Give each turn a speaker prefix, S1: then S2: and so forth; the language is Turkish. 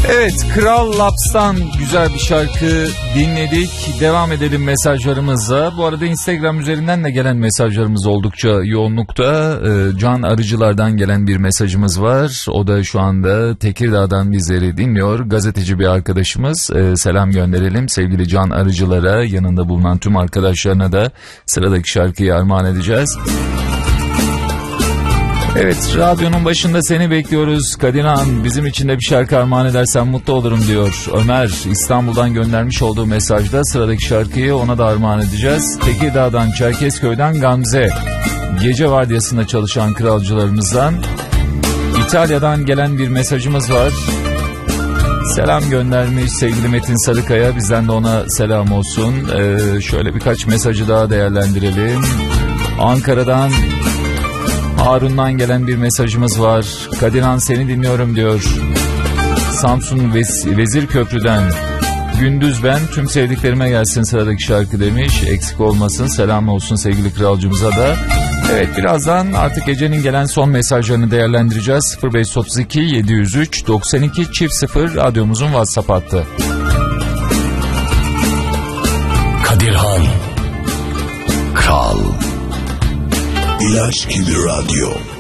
S1: Evet, Kral Laps'tan güzel bir şarkı dinledik. Devam edelim mesajlarımızla. Bu arada Instagram üzerinden de gelen mesajlarımız oldukça yoğunlukta. Can Arıcılar'dan gelen bir mesajımız var. O da şu anda Tekirdağ'dan bizleri dinliyor. Gazeteci bir arkadaşımız. Selam gönderelim sevgili Can Arıcılar'a. Yanında bulunan tüm arkadaşlarına da sıradaki şarkıyı armağan edeceğiz. Evet, radyonun başında seni bekliyoruz. Kadinan, bizim için de bir şarkı armağan edersen mutlu olurum diyor. Ömer İstanbul'dan göndermiş olduğu mesajda sıradaki şarkıyı ona da armağan edeceğiz. Tekirdağ'dan, Çerkezköy'den Gamze. Gece vardiyasında çalışan kralcılarımızdan. İtalya'dan gelen bir mesajımız var. Selam göndermiş sevgili Metin Sarıkaya. Bizden de ona selam olsun. Şöyle birkaç mesajı daha değerlendirelim. Ankara'dan Harun'dan gelen bir mesajımız var. Kadiran seni dinliyorum diyor. Samsun Vezirköprü'den Gündüz ben, tüm sevdiklerime gelsin sıradaki şarkı demiş. Eksik olmasın, selam olsun sevgili kralcımıza da. Evet, birazdan artık gecenin gelen son mesajlarını değerlendireceğiz. 0532 703 92 0 radyomuzun WhatsApp hattı.
S2: Kadirhan Kral İlaç gibi radyo.